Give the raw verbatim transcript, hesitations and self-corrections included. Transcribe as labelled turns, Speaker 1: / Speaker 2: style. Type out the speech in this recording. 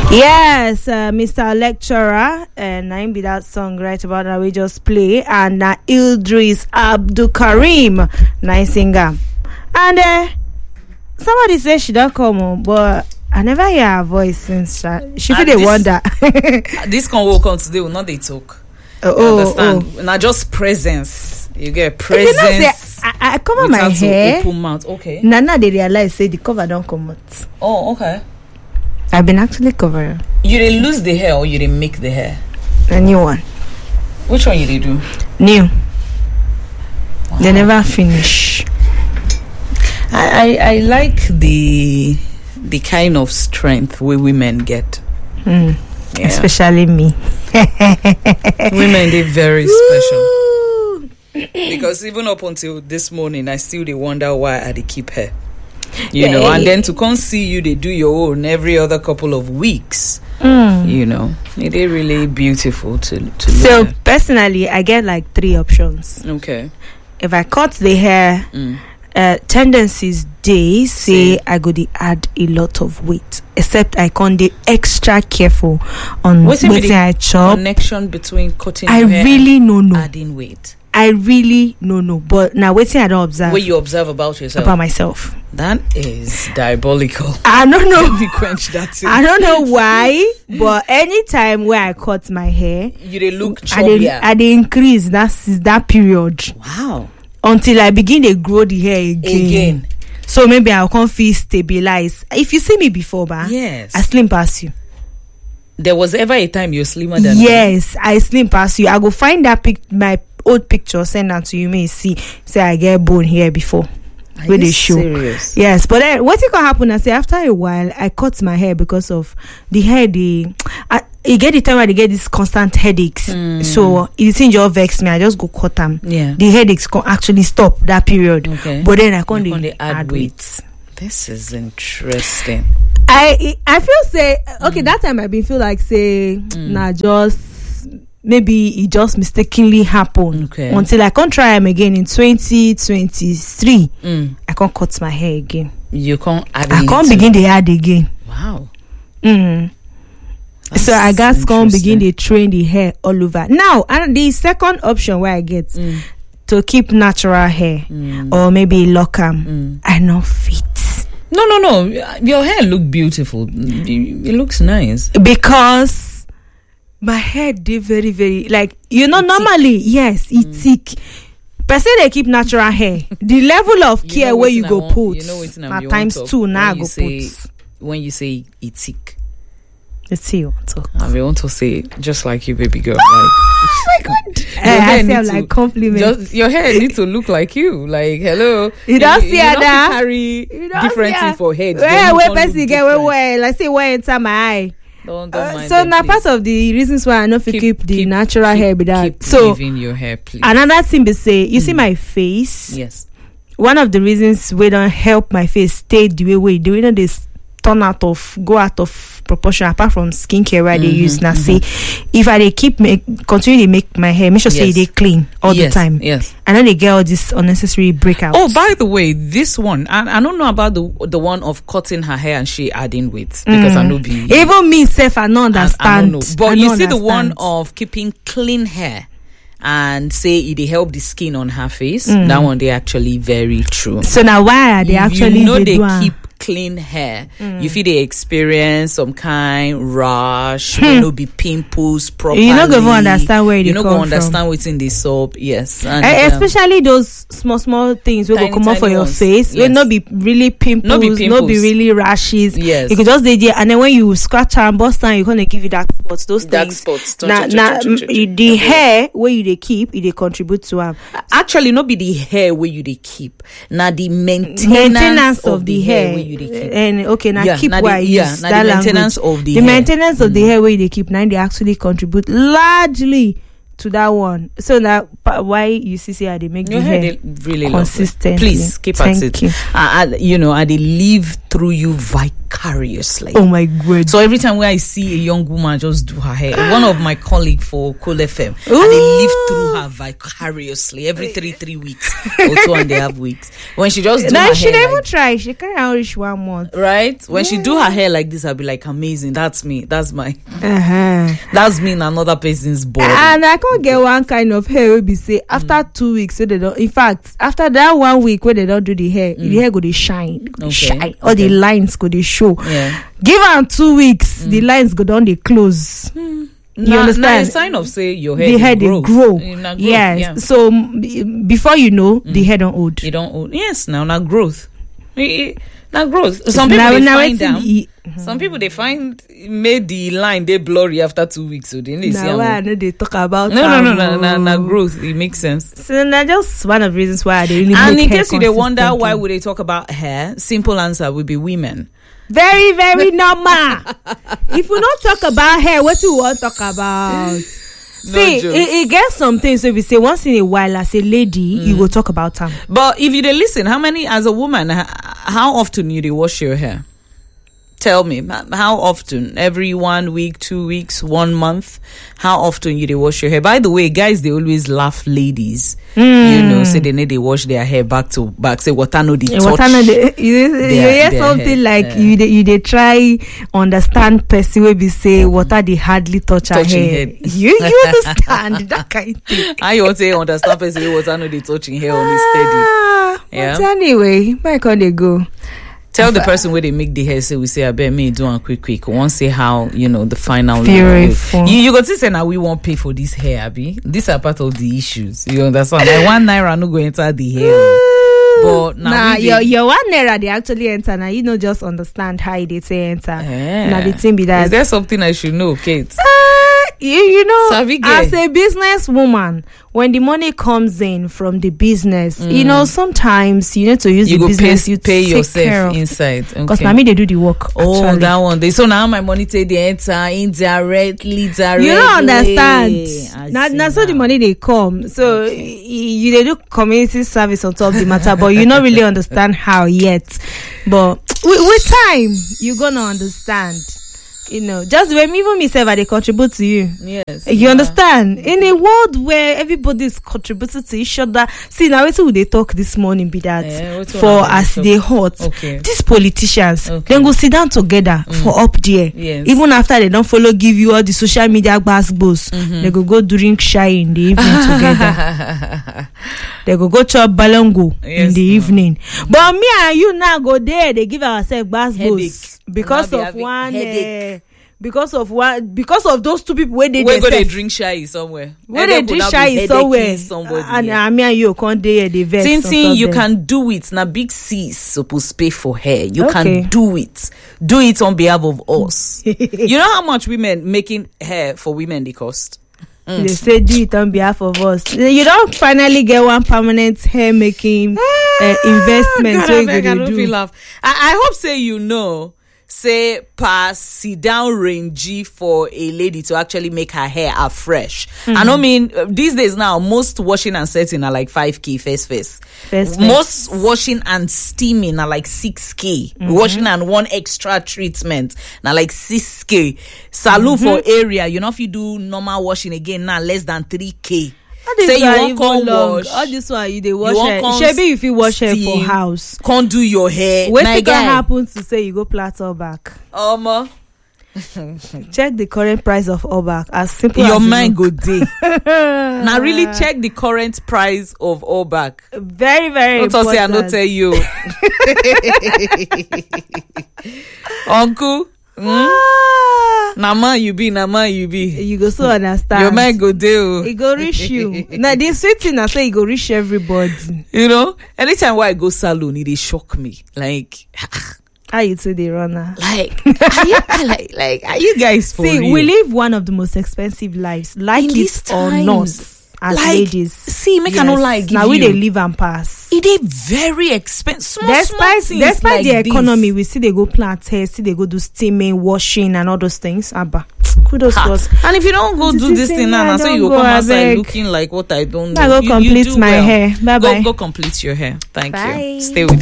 Speaker 1: Yes, uh, Mister Lecturer, and I be that song right about now we just play, and uh, Idris Abdul Karim, nice singer, and uh, somebody says she don't come on, but I never hear her voice since she, she feel they wonder.
Speaker 2: This can walk on today will not they talk.
Speaker 1: Oh,
Speaker 2: You understand?
Speaker 1: oh.
Speaker 2: Not just presence. You get
Speaker 1: If you know,
Speaker 2: presence.
Speaker 1: say, I, I cover my
Speaker 2: without to
Speaker 1: hair.
Speaker 2: open mouth. Okay.
Speaker 1: Nana they realize say the cover don't come out.
Speaker 2: Oh, okay.
Speaker 1: I've been actually covering
Speaker 2: You didn't lose the hair or you didn't make the hair?
Speaker 1: a new one.
Speaker 2: Which one you did do?
Speaker 1: New.
Speaker 2: Wow.
Speaker 1: They never finish.
Speaker 2: I, I, I like the the kind of strength we women get.
Speaker 1: Mm.
Speaker 2: Yeah.
Speaker 1: Especially me.
Speaker 2: Women, they're very special. Because even up until this morning, I still they wonder why I they keep hair. You
Speaker 1: Yeah,
Speaker 2: know,
Speaker 1: yeah,
Speaker 2: and
Speaker 1: yeah.
Speaker 2: then to come see you, they do your own every other couple of weeks.
Speaker 1: Mm.
Speaker 2: You know, it is really beautiful to to
Speaker 1: So
Speaker 2: look
Speaker 1: personally, I get like three options.
Speaker 2: at. Okay.
Speaker 1: If I cut the hair,
Speaker 2: Mm.
Speaker 1: uh, tendencies they say
Speaker 2: See.
Speaker 1: I go to add a lot of weight. Except I can't be extra careful on
Speaker 2: What's
Speaker 1: what
Speaker 2: it with the
Speaker 1: I chop.
Speaker 2: Connection between cutting
Speaker 1: I
Speaker 2: your hair
Speaker 1: really no
Speaker 2: and
Speaker 1: no.
Speaker 2: adding weight.
Speaker 1: I really no no. But now waiting I don't observe
Speaker 2: What you observe about yourself.
Speaker 1: about myself.
Speaker 2: That is diabolical.
Speaker 1: I don't know.
Speaker 2: Let me quench that thing.
Speaker 1: I don't know why, but anytime where I cut my hair,
Speaker 2: You they look
Speaker 1: I dey
Speaker 2: chubbier.
Speaker 1: I dey increase. That's that period
Speaker 2: Wow.
Speaker 1: until I begin to grow the hair again.
Speaker 2: Again.
Speaker 1: So maybe I'll come feel stabilize. If you see me before, ba,
Speaker 2: Yes.
Speaker 1: I slim past you.
Speaker 2: There was ever a time you're slimmer than me.
Speaker 1: Yes, I slim past you. I go find that pic, my old picture, send that to you. May see, say I get bone here before.
Speaker 2: Are
Speaker 1: Where
Speaker 2: you
Speaker 1: they show.
Speaker 2: serious?
Speaker 1: Yes, but then what it can happen? I say after a while, I cut my hair because of the hair. The I, you get the time where they get these constant headaches.
Speaker 2: Mm.
Speaker 1: So it thing just vex me. I just go cut them.
Speaker 2: Yeah.
Speaker 1: The headaches can actually stop that period.
Speaker 2: Okay.
Speaker 1: But then I can't
Speaker 2: You
Speaker 1: dey
Speaker 2: can't dey add
Speaker 1: add
Speaker 2: weight.
Speaker 1: weight.
Speaker 2: This is interesting.
Speaker 1: I I feel say okay that time I been feel like say nah just maybe it just mistakenly happened.
Speaker 2: Okay.
Speaker 1: Until I can't try them again in twenty twenty-three.
Speaker 2: Mm.
Speaker 1: I can't cut my hair again.
Speaker 2: You can't add
Speaker 1: I
Speaker 2: a
Speaker 1: can't
Speaker 2: little.
Speaker 1: begin to add again.
Speaker 2: Wow.
Speaker 1: Mm.
Speaker 2: That's
Speaker 1: So I guess can't begin
Speaker 2: interesting.
Speaker 1: to train the hair all over. Now, and the second option where I get
Speaker 2: Mm.
Speaker 1: to keep natural hair
Speaker 2: Mm.
Speaker 1: or maybe lock them,
Speaker 2: Mm.
Speaker 1: I not fit
Speaker 2: No, no, no. Your hair look beautiful. It looks nice.
Speaker 1: because my hair did very very like you know
Speaker 2: It
Speaker 1: normally yes it
Speaker 2: Mm.
Speaker 1: thick. Person they keep natural hair. The level of
Speaker 2: You
Speaker 1: care
Speaker 2: know
Speaker 1: where
Speaker 2: wetin
Speaker 1: you
Speaker 2: I
Speaker 1: go
Speaker 2: want-
Speaker 1: put
Speaker 2: you know wetin I
Speaker 1: na
Speaker 2: be want
Speaker 1: times
Speaker 2: talk
Speaker 1: two now I
Speaker 2: when you
Speaker 1: go
Speaker 2: say-
Speaker 1: put.
Speaker 2: When you say it's thick,
Speaker 1: Let's see you talk.
Speaker 2: I be want to say just like you, baby girl.
Speaker 1: Oh my god!
Speaker 2: Your
Speaker 1: Eh,
Speaker 2: hair
Speaker 1: I say
Speaker 2: need
Speaker 1: I'm
Speaker 2: to-
Speaker 1: like
Speaker 2: Like,
Speaker 1: compliment.
Speaker 2: just your hair need to look like you. Like hello,
Speaker 1: You don't see her
Speaker 2: not
Speaker 1: now.
Speaker 2: fit carry
Speaker 1: You don't
Speaker 2: different
Speaker 1: see
Speaker 2: thing
Speaker 1: her.
Speaker 2: for head.
Speaker 1: Where
Speaker 2: then you
Speaker 1: where
Speaker 2: can't look
Speaker 1: person get where
Speaker 2: different.
Speaker 1: where like say where enter my eye.
Speaker 2: Don't, don't
Speaker 1: Uh,
Speaker 2: mind
Speaker 1: so
Speaker 2: them,
Speaker 1: now
Speaker 2: please.
Speaker 1: part of the reasons why I not fit keep, the
Speaker 2: keep-
Speaker 1: natural
Speaker 2: keep-
Speaker 1: hair be that.
Speaker 2: Keep
Speaker 1: So
Speaker 2: leaving your hair, please.
Speaker 1: another thing be say you see my face.
Speaker 2: Yes.
Speaker 1: One of the reasons we don't help my face stay the way we do, you know, this turn out of go out of proportion apart from skincare where they
Speaker 2: Mhm,
Speaker 1: use now.
Speaker 2: mhm.
Speaker 1: Say if I they keep make continue to make my hair, make sure say
Speaker 2: Yes.
Speaker 1: they clean all
Speaker 2: Yes,
Speaker 1: the time.
Speaker 2: Yes.
Speaker 1: I know they get all this unnecessary breakouts.
Speaker 2: Oh, by the way, this one, I, I don't know about the the one of cutting her hair and she adding weight because I know be
Speaker 1: even me self I don't
Speaker 2: I,
Speaker 1: understand.
Speaker 2: I don't know. But
Speaker 1: I
Speaker 2: you
Speaker 1: don't
Speaker 2: see the one
Speaker 1: understand.
Speaker 2: of keeping clean hair and say it dey help the skin on her face.
Speaker 1: Mm.
Speaker 2: That one they actually very true.
Speaker 1: So now why are they
Speaker 2: If
Speaker 1: actually
Speaker 2: you know
Speaker 1: they
Speaker 2: they
Speaker 1: do am?
Speaker 2: keep clean hair, you feel they experience some kind rash, will no be pimples properly.
Speaker 1: You no go even understand where it
Speaker 2: you
Speaker 1: dey
Speaker 2: no go
Speaker 1: come
Speaker 2: understand what's in the soap. Yes, and,
Speaker 1: Eh,
Speaker 2: um,
Speaker 1: especially those small small things we go
Speaker 2: Tiny,
Speaker 1: come out for
Speaker 2: tiny
Speaker 1: your
Speaker 2: ones.
Speaker 1: face. Will
Speaker 2: Yes.
Speaker 1: not be really pimples,
Speaker 2: No be
Speaker 1: not be
Speaker 2: pimples.
Speaker 1: really rashes.
Speaker 2: Yes.
Speaker 1: You could just dey there, and then when you scratch and bust down, you gonna give you dark spots. Those
Speaker 2: dark
Speaker 1: things.
Speaker 2: spots.
Speaker 1: Now, now, the hair where you they keep, it they contribute to am.
Speaker 2: Actually, not be the hair where you they keep. Now the maintenance,
Speaker 1: Maintenance of the hair,
Speaker 2: where you they keep.
Speaker 1: and okay, now
Speaker 2: Yeah,
Speaker 1: keep
Speaker 2: na the-
Speaker 1: why I
Speaker 2: yeah,
Speaker 1: use
Speaker 2: na
Speaker 1: that
Speaker 2: the maintenance
Speaker 1: language.
Speaker 2: of the
Speaker 1: the
Speaker 2: hair.
Speaker 1: maintenance of the hair where they keep. Now they actually contribute largely to that one. So that pa- why you see say how they make
Speaker 2: Your
Speaker 1: the
Speaker 2: hair
Speaker 1: hair
Speaker 2: they really lovely.
Speaker 1: consistently.
Speaker 2: Please keep
Speaker 1: Thank
Speaker 2: at it.
Speaker 1: you.
Speaker 2: I, I, you know, I they leave through you vicariously.
Speaker 1: Oh my god.
Speaker 2: So every time when I see a young woman just do her hair, one of my colleagues for Cool F M, and they live through her vicariously every three three weeks or two and a half weeks. When she just do
Speaker 1: now
Speaker 2: her
Speaker 1: she
Speaker 2: hair
Speaker 1: never
Speaker 2: like,
Speaker 1: try. She can't reach one month.
Speaker 2: right? When
Speaker 1: yeah.
Speaker 2: she do her hair like this, I'll be like, amazing. That's me. That's my.
Speaker 1: Uh-huh.
Speaker 2: That's me in another person's body.
Speaker 1: And I can't get one kind of hair where be say after mm. two weeks so they don't. In fact, after that one week where they don't do the hair, mm. the hair go to shine, go
Speaker 2: okay.
Speaker 1: shine. All
Speaker 2: okay.
Speaker 1: the lines go to show.
Speaker 2: Yeah.
Speaker 1: Give her two weeks, mm. the lines go down, they close.
Speaker 2: Mm.
Speaker 1: You
Speaker 2: nah,
Speaker 1: understand?
Speaker 2: Nah, a sign of say your hair
Speaker 1: the hair
Speaker 2: grow.
Speaker 1: they grow.
Speaker 2: Nah, growth,
Speaker 1: yes.
Speaker 2: Yeah.
Speaker 1: So m- before you know, mm. the hair don't old.
Speaker 2: You don't old. Yes. Now, now growth. Now growth. Some people
Speaker 1: now,
Speaker 2: they
Speaker 1: now
Speaker 2: find them.
Speaker 1: The, mm-hmm.
Speaker 2: Some people they find made the line they blurry after two weeks. So they need
Speaker 1: now why I know they talk about.
Speaker 2: No, no, no, no, no, no, growth. It makes sense.
Speaker 1: So that's just one of the reasons why they really.
Speaker 2: And
Speaker 1: make
Speaker 2: in
Speaker 1: hair
Speaker 2: case you they wonder why would they talk about hair, simple answer would be women.
Speaker 1: Very, very normal. If we don't talk about hair, what do we want to talk about? No See, it, it gets something. So we say once in a while, as a lady, mm. you will talk about them.
Speaker 2: But if you they listen, how many as a woman, how often you they wash your hair? Tell me, how often? Every one week, two weeks, one month? How often you they wash your hair? By the way, guys, they always laugh ladies. Mm. You know, say they need they wash their hair back to back. Say, what I know they touch. What I know they,
Speaker 1: you, you hear something hair. Like yeah. you, they, you they try understand person will be say, what are they hardly touch her hair. Head. You, you understand that kind of thing.
Speaker 2: I you want to say understand person what I know they touching hair on the steady.
Speaker 1: Yeah. But anyway, where can they go?
Speaker 2: Tell the person where they make the hair, say we say I bet me do one quick quick. Want say how you know the final
Speaker 1: beautiful.
Speaker 2: You you got to say now we won't pay for this hair, Abby. These are part of the issues. You understand? Like one naira no go enter the hair. But now
Speaker 1: nah,
Speaker 2: they,
Speaker 1: your your one naira they actually enter. Now you know just understand how they say enter.
Speaker 2: Yeah.
Speaker 1: Now the thing be that.
Speaker 2: Is there something I should know, Kate?
Speaker 1: Uh, you, you know,
Speaker 2: Savvy
Speaker 1: as a business woman, when the money comes in from the business, mm. you know, sometimes you need to use
Speaker 2: you
Speaker 1: the
Speaker 2: go
Speaker 1: business
Speaker 2: pay,
Speaker 1: you
Speaker 2: pay
Speaker 1: take
Speaker 2: yourself
Speaker 1: care of.
Speaker 2: Inside.
Speaker 1: Because
Speaker 2: okay.
Speaker 1: mommy they do the work.
Speaker 2: Oh,
Speaker 1: actually.
Speaker 2: that one. They so now my money take the enter indirectly, directly.
Speaker 1: You don't understand. Now, now so the money they come. So okay. you, you they do community service on top of the matter, but you don't really understand how yet. But with, with time, you're gonna understand. You know, just when even myself, I they contribute to you.
Speaker 2: Yes,
Speaker 1: you yeah. understand. In a world where everybody is contributing to each other, see now what would they talk this morning? Be that yeah, for as they hot.
Speaker 2: Okay.
Speaker 1: These politicians,
Speaker 2: okay.
Speaker 1: then go sit down together mm. for up there.
Speaker 2: Yes.
Speaker 1: Even after they don't follow, give you all the social media bass boss, mm-hmm. they go go drink shy in the evening together. They go go chop balongo yes, in the no. evening. Mm-hmm. But me and you now go there. They give ourselves bass boss. Because of one, uh, because of one, because of those two people where they
Speaker 2: where go they drink shy somewhere,
Speaker 1: where they drink shy somewhere,
Speaker 2: somebody,
Speaker 1: and
Speaker 2: yeah.
Speaker 1: I mean you can't there the vex.
Speaker 2: Tintin, you can do it. Now big C supposed pay for hair. You
Speaker 1: okay.
Speaker 2: can do it. Do it on behalf of us. You know how much women making hair for women they cost.
Speaker 1: Mm. They say do it on behalf of us. You don't finally get one permanent hair making uh, investment.
Speaker 2: God, I, beg, I don't feel laugh. I, I hope say you know. Say pass sit down rangy for a lady to actually make her hair afresh. Mm-hmm. I don't mean uh, these days now most washing and setting are like five K first face.
Speaker 1: First
Speaker 2: most face. Washing and steaming are like six K. Mm-hmm. Washing and one extra treatment now like six K. Salon mm-hmm. for area, you know if you do normal washing again now less than three K. Say you won't come wash.
Speaker 1: All this one you they wash hair. Shebi if you wash hair for house,
Speaker 2: can't do your hair.
Speaker 1: What can happen to say you go platter back?
Speaker 2: Um, uh,
Speaker 1: check the current price of all back. As simple
Speaker 2: your
Speaker 1: as
Speaker 2: mind go day. Now really check the current price of all back.
Speaker 1: Very very
Speaker 2: don't
Speaker 1: important.
Speaker 2: Say I don't tell you, uncle. Mm? Ah. Nama you be, Nama you be.
Speaker 1: You go so understand.
Speaker 2: Your mind go deal.
Speaker 1: It go reach you. Now the sweet thing I say it go reach everybody.
Speaker 2: You know, anytime where I go salon, it shock me. Like,
Speaker 1: how you say the runner?
Speaker 2: Like, are you, like, like, are you guys for
Speaker 1: See,
Speaker 2: real?
Speaker 1: we live one of the most expensive lives, like
Speaker 2: in
Speaker 1: it or not. As
Speaker 2: like,
Speaker 1: ladies,
Speaker 2: see, make yes. I no like
Speaker 1: now we they live and pass.
Speaker 2: It is very expensive.
Speaker 1: Despite despite
Speaker 2: like
Speaker 1: the
Speaker 2: this.
Speaker 1: economy, we see they go plant hair, see they go do steaming, washing, and all those things. Abba, kudos to us.
Speaker 2: And if you don't go do this thing now, so you go come outside looking like what I don't know.
Speaker 1: I go
Speaker 2: you,
Speaker 1: complete
Speaker 2: you
Speaker 1: my
Speaker 2: well.
Speaker 1: hair. Bye bye.
Speaker 2: Go, go complete your hair. Thank
Speaker 1: bye.
Speaker 2: you. Stay with.